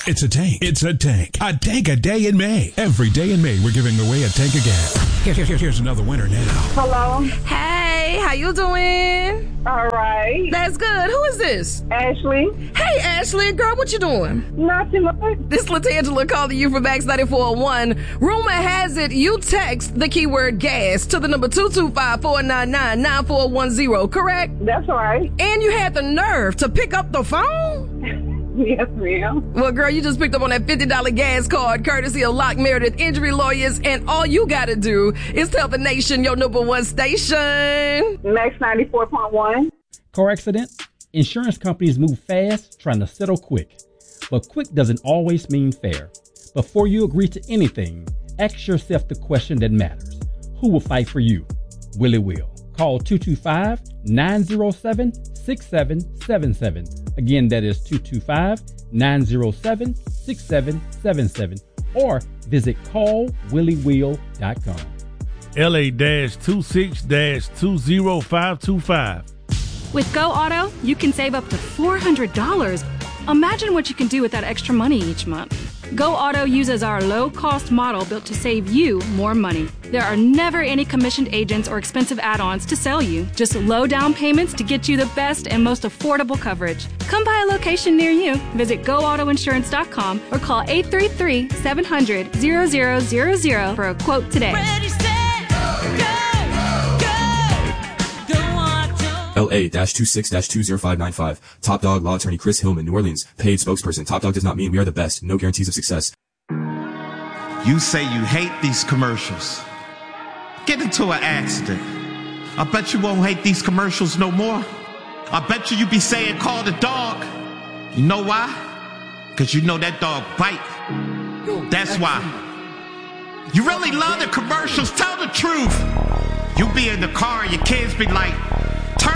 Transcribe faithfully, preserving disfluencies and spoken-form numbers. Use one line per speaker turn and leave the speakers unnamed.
It's a tank. It's a tank. A tank a day in May. Every day in May, we're giving away a tank of gas. Here, here, here, here's another winner now.
Hello.
Hey, how you doing?
All right.
That's good. Who is this?
Ashley.
Hey, Ashley. Girl, what you doing?
Not too much.
This is LaTangela calling you from Max ninety-four oh one. Rumor has it you text the keyword gas to the number two two five, four nine nine, nine four one zero, correct?
That's right.
And you had the nerve to pick up the phone?
Yes, ma'am.
Well, girl, you just picked up on that fifty dollars gas card courtesy of Locke Meredith Injury Lawyers, and all you gotta do is tell the nation your number one station.
Max ninety-four point one.
Car accident? Insurance companies move fast, trying to settle quick. But quick doesn't always mean fair. Before you agree to anything, ask yourself the question that matters. Who will fight for you? Willie will. Call two two five, nine zero seven, six seven seven seven. Again, that is two two five, nine zero seven, six seven seven seven. Or visit call willie will dot com.
L A twenty-six two zero five two five.
With Go Auto, you can save up to four hundred dollars. Imagine what you can do with that extra money each month. Go Auto uses our low-cost model built to save you more money. There are never any commissioned agents or expensive add-ons to sell you. Just low down payments to get you the best and most affordable coverage. Come by a location near you. Visit go auto insurance dot com or call eight three three, seven hundred, zero zero zero zero for a quote today.
Ready, set, go, go, go Auto.
L A twenty-six two zero five nine five. Top Dog Law Attorney Chris Hillman, New Orleans. Paid spokesperson. Top Dog does not mean we are the best. No guarantees of success.
You say you hate these commercials. Get into an accident. I bet you won't hate these commercials no more. I bet you you be saying call the dog. You know why? Because you know that dog bite. That's why. You really love the commercials. Tell the truth. You be in the car and your kids be like,